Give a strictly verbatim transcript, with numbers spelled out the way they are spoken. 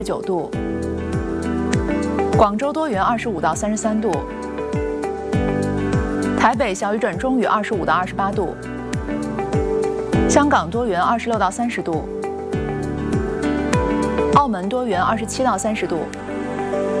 九度，广州多云，二十五到三十三度，台北小雨转中雨，二十五到二十八度，香港多云，二十六到三十度，澳门多云，二十七到三十度。